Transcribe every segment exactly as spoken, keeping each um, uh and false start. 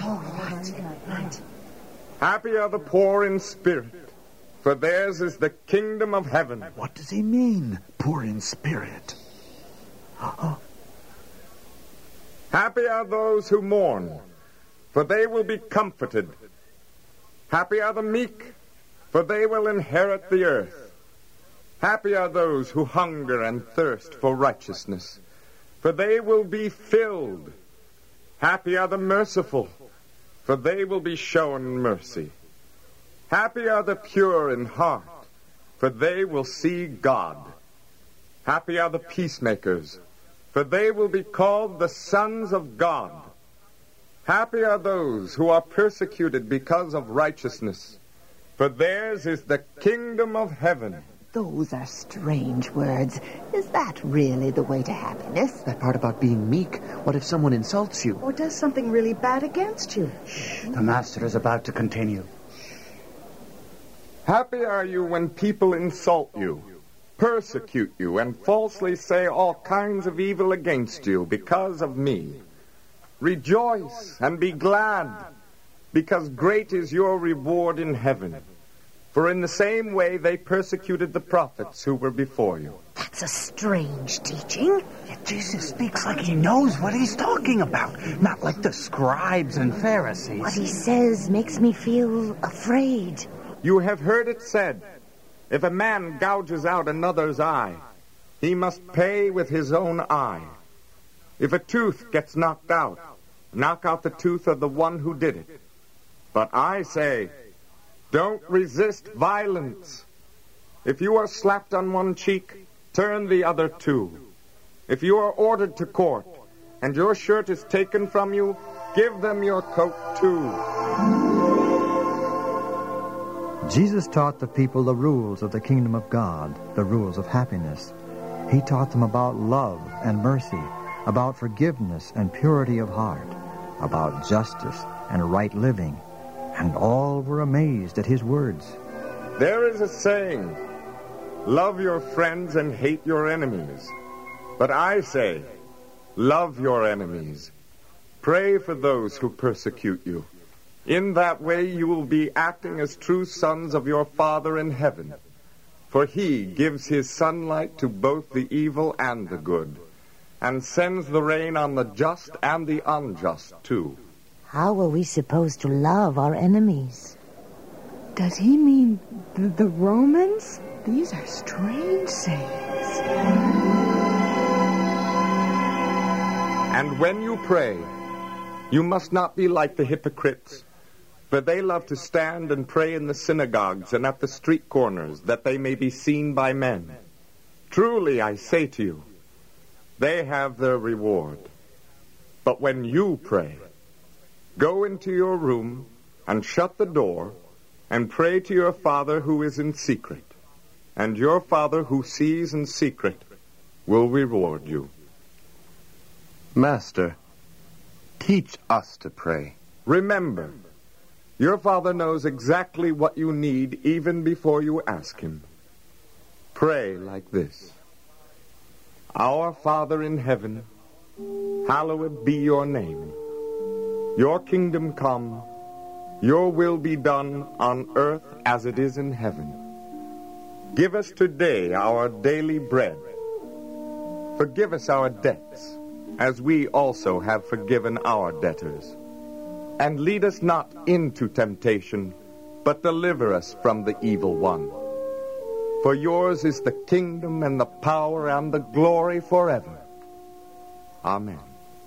Oh, right, right. Happy are the poor in spirit, for theirs is the kingdom of heaven. What does he mean, poor in spirit? Oh. Happy are those who mourn, for they will be comforted. Happy are the meek, for they will inherit the earth. Happy are those who hunger and thirst for righteousness, for they will be filled. Happy are the merciful, for they will be shown mercy. Happy are the pure in heart, for they will see God. Happy are the peacemakers, for they will be called the sons of God. Happy are those who are persecuted because of righteousness, for theirs is the kingdom of heaven. Those are strange words. Is that really the way to happiness? That part about being meek. What if someone insults you? Or does something really bad against you? Shh, the master is about to continue. Happy are you when people insult you, persecute you, and falsely say all kinds of evil against you because of me. Rejoice and be glad, because great is your reward in heaven. For in the same way they persecuted the prophets who were before you. That's a strange teaching. Yet Jesus speaks like he knows what he's talking about, not like the scribes and Pharisees. What he says makes me feel afraid. You have heard it said, if a man gouges out another's eye, he must pay with his own eye. If a tooth gets knocked out, knock out the tooth of the one who did it. But I say, don't resist violence. If you are slapped on one cheek, turn the other too. If you are ordered to court, and your shirt is taken from you, give them your coat too. Jesus taught the people the rules of the kingdom of God, the rules of happiness. He taught them about love and mercy, about forgiveness and purity of heart, about justice and right living. And all were amazed at his words. There is a saying, love your friends and hate your enemies. But I say, love your enemies. Pray for those who persecute you. In that way you will be acting as true sons of your Father in heaven. For he gives his sunlight to both the evil and the good, and sends the rain on the just and the unjust too. How are we supposed to love our enemies? Does he mean the, the Romans? These are strange sayings. And when you pray, you must not be like the hypocrites, for they love to stand and pray in the synagogues and at the street corners, that they may be seen by men. Truly, I say to you, they have their reward. But when you pray, go into your room and shut the door and pray to your Father who is in secret. And your Father who sees in secret will reward you. Master, teach us to pray. Remember, your Father knows exactly what you need even before you ask him. Pray like this. Our Father in heaven, hallowed be your name. Your kingdom come, your will be done on earth as it is in heaven. Give us today our daily bread. Forgive us our debts, as we also have forgiven our debtors. And lead us not into temptation, but deliver us from the evil one. For yours is the kingdom and the power and the glory forever. Amen.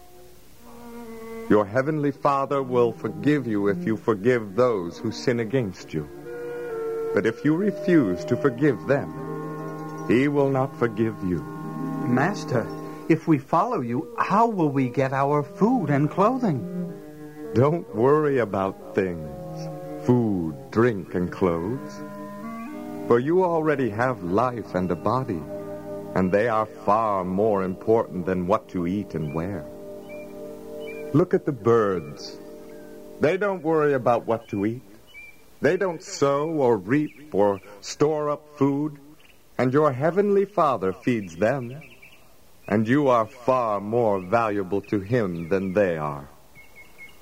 Your heavenly Father will forgive you if you forgive those who sin against you. But if you refuse to forgive them, he will not forgive you. Master, if we follow you, how will we get our food and clothing? Don't worry about things, food, drink, and clothes. For you already have life and a body, and they are far more important than what to eat and wear. Look at the birds. They don't worry about what to eat. They don't sow or reap or store up food, and your heavenly Father feeds them, and you are far more valuable to him than they are.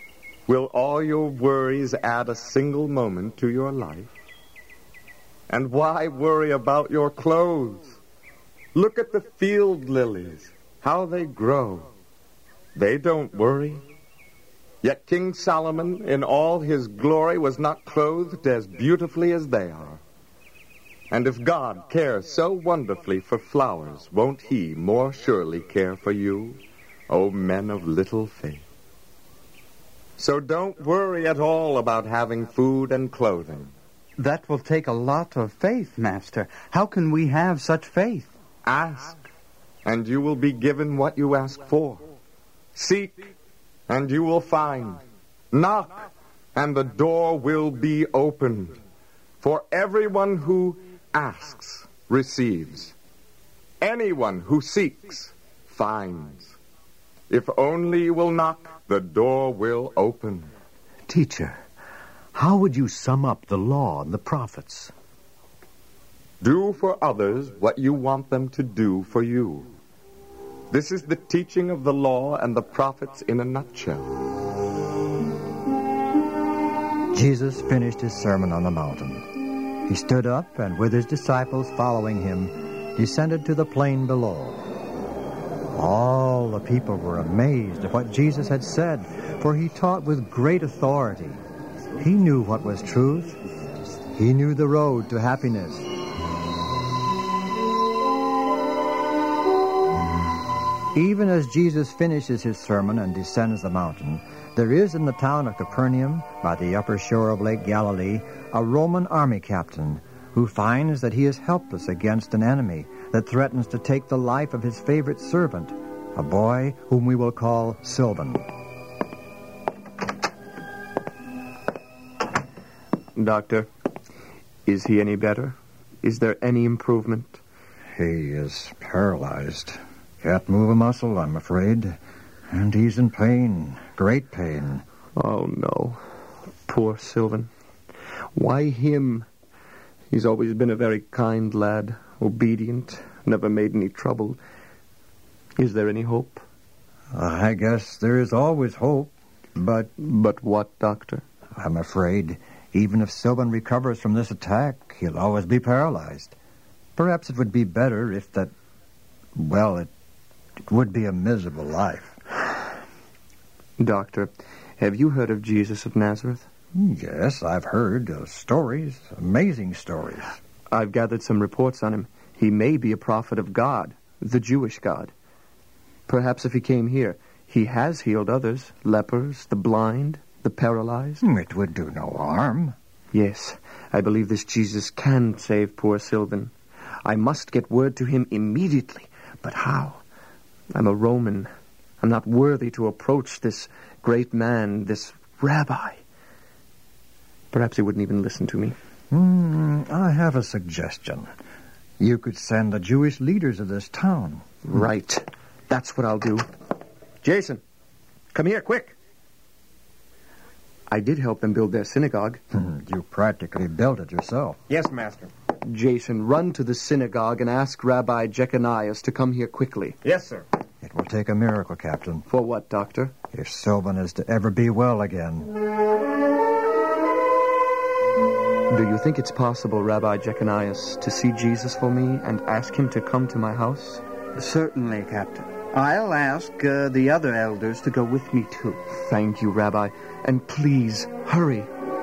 Will all your worries add a single moment to your life? And why worry about your clothes? Look at the field lilies, how they grow. They don't worry. Yet King Solomon, in all his glory, was not clothed as beautifully as they are. And if God cares so wonderfully for flowers, won't he more surely care for you, O men of little faith? So don't worry at all about having food and clothing. That will take a lot of faith, Master. How can we have such faith? Ask, and you will be given what you ask for. Seek, and you will find. Knock, and the door will be opened. For everyone who asks receives. Anyone who seeks finds. If only you will knock, the door will open. Teacher, how would you sum up the law and the prophets? Do for others what you want them to do for you. This is the teaching of the law and the prophets in a nutshell. Jesus finished his Sermon on the Mountain. He stood up and, with his disciples following him, descended to the plain below. All the people were amazed at what Jesus had said, for he taught with great authority. He knew what was truth. He knew the road to happiness. Even as Jesus finishes his sermon and descends the mountain, there is in the town of Capernaum, by the upper shore of Lake Galilee, a Roman army captain who finds that he is helpless against an enemy that threatens to take the life of his favorite servant, a boy whom we will call Sylvan. Doctor, is he any better? Is there any improvement? He is paralyzed. Can't move a muscle, I'm afraid. And he's in pain, great pain. Oh, no. Poor Sylvan. Why him? He's always been a very kind lad, obedient, never made any trouble. Is there any hope? I guess there is always hope, but... But what, Doctor? I'm afraid even if Sylvan recovers from this attack, he'll always be paralyzed. Perhaps it would be better if that... Well, it, it would be a miserable life. Doctor, have you heard of Jesus of Nazareth? Yes, I've heard uh, stories, amazing stories. I've gathered some reports on him. He may be a prophet of God, the Jewish God. Perhaps if he came here, he has healed others, lepers, the blind, the paralyzed. It would do no harm. Yes, I believe this Jesus can save poor Sylvan. I must get word to him immediately. But how? I'm a Roman. I'm not worthy to approach this great man, this rabbi. Perhaps he wouldn't even listen to me. Mm, I have a suggestion. You could send the Jewish leaders of this town. Right. That's what I'll do. Jason, come here, quick. I did help them build their synagogue. You practically built it yourself. Yes, Master. Jason, run to the synagogue and ask Rabbi Jechonias to come here quickly. Yes, sir. It will take a miracle, Captain. For what, Doctor? If Sylvan is to ever be well again. Do you think it's possible, Rabbi Jechonias, to see Jesus for me and ask him to come to my house? Certainly, Captain. I'll ask uh, the other elders to go with me, too. Thank you, Rabbi. And please, hurry.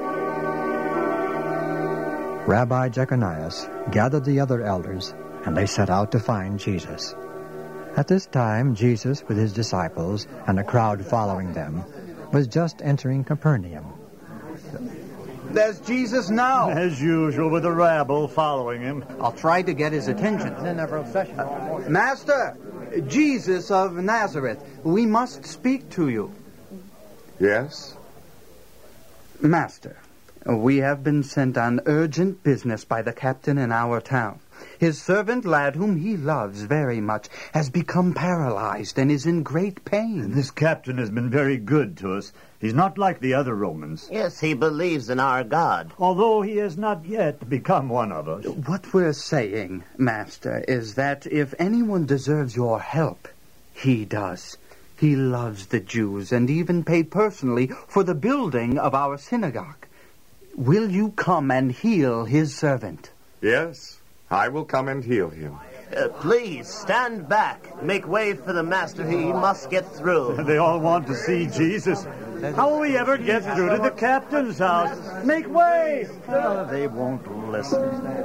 Rabbi Jechonias gathered the other elders, and they set out to find Jesus. At this time, Jesus, with his disciples and a crowd following them, was just entering Capernaum. There's Jesus now. As usual, with a rabble following him. I'll try to get his attention. Uh, Master, Jesus of Nazareth, we must speak to you. Yes? Master, we have been sent on urgent business by the captain in our town. His servant lad, whom he loves very much, has become paralyzed and is in great pain. This captain has been very good to us. He's not like the other Romans. Yes, he believes in our God. Although he has not yet become one of us. What we're saying, Master, is that if anyone deserves your help, he does. He loves the Jews and even paid personally for the building of our synagogue. Will you come and heal his servant? Yes, I will come and heal him. Uh, please, stand back. Make way for the master. He must get through. They all want to see Jesus. How will we ever get through to the captain's house? Make way! Oh, they won't listen.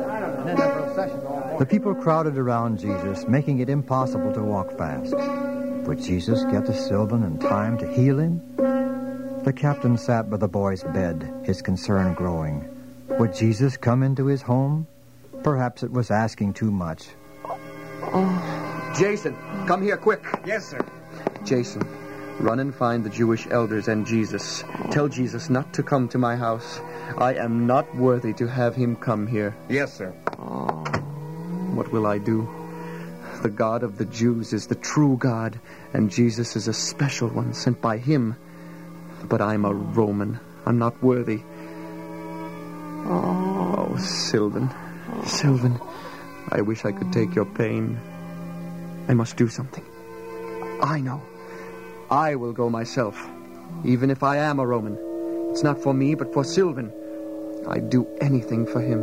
The people crowded around Jesus, making it impossible to walk fast. Would Jesus get to Sylvan in time to heal him? The captain sat by the boy's bed, his concern growing. Would Jesus come into his home? Perhaps it was asking too much. Oh, Jason, come here quick. Yes, sir. Jason, run and find the Jewish elders and Jesus. Tell Jesus not to come to my house. I am not worthy to have him come here. Yes, sir. Oh, what will I do? The God of the Jews is the true God, and Jesus is a special one sent by him. But I'm a Roman. I'm not worthy. Oh, Sylvan. Sylvan, I wish I could take your pain. I must do something. I know. I will go myself, even if I am a Roman. It's not for me, but for Sylvan. I'd do anything for him.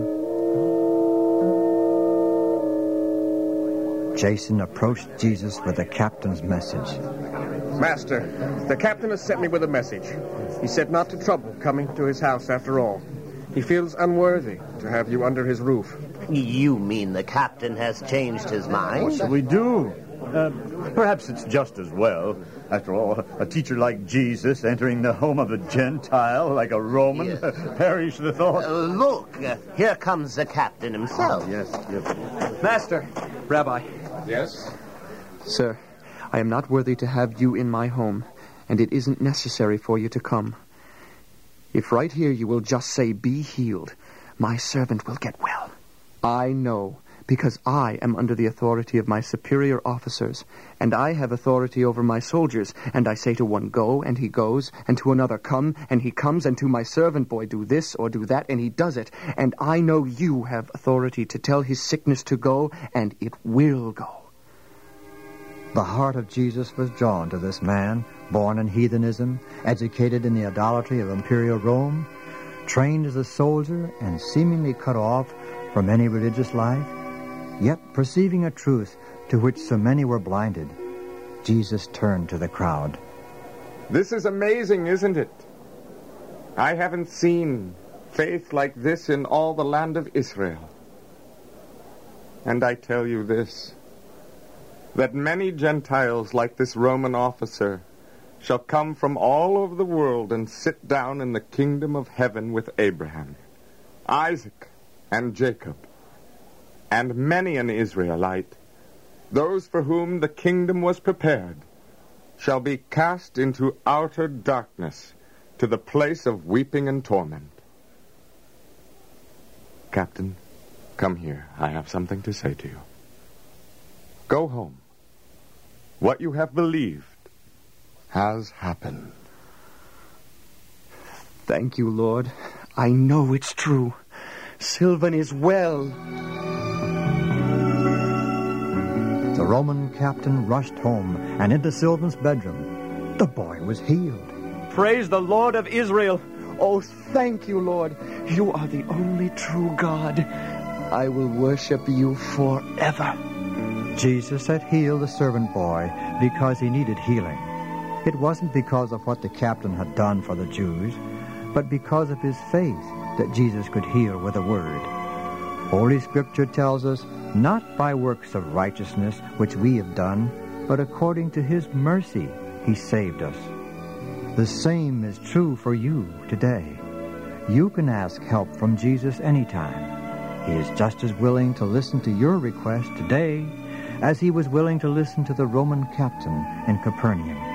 Jason approached Jesus with the captain's message. Master, the captain has sent me with a message. He said not to trouble coming to his house after all. He feels unworthy to have you under his roof. You mean the captain has changed his mind? What shall we do? Uh, perhaps it's just as well. After all, a teacher like Jesus entering the home of a Gentile like a Roman. Yes. Perish the thought. Uh, look, uh, here comes the captain himself. Oh, yes, yes. Master, Rabbi. Yes? Sir, I am not worthy to have you in my home, and it isn't necessary for you to come. If right here you will just say, "Be healed," my servant will get well. I know, because I am under the authority of my superior officers, and I have authority over my soldiers, and I say to one, "Go," and he goes, and to another, "Come," and he comes, and to my servant boy, "Do this or do that," and he does it. And I know you have authority to tell his sickness to go, and it will go. The heart of Jesus was drawn to this man, born in heathenism, educated in the idolatry of imperial Rome, trained as a soldier, and seemingly cut off from any religious life. Yet, perceiving a truth to which so many were blinded, Jesus turned to the crowd. This is amazing, isn't it? I haven't seen faith like this in all the land of Israel. And I tell you this, that many Gentiles like this Roman officer shall come from all over the world and sit down in the kingdom of heaven with Abraham, Isaac, and Jacob, and many an Israelite, those for whom the kingdom was prepared, shall be cast into outer darkness, to the place of weeping and torment. Captain, come here. I have something to say to you. Go home. What you have believed has happened. Thank you, Lord. I know it's true. Sylvan is well. The Roman captain rushed home and into Sylvan's bedroom. The boy was healed. Praise the Lord of Israel. Oh, thank you, Lord. You are the only true God. I will worship you forever. Jesus had healed the servant boy because he needed healing. It wasn't because of what the captain had done for the Jews, but because of his faith that Jesus could heal with a word. Holy Scripture tells us, not by works of righteousness which we have done, but according to his mercy he saved us. The same is true for you today. You can ask help from Jesus anytime. He is just as willing to listen to your request today as he was willing to listen to the Roman captain in Capernaum.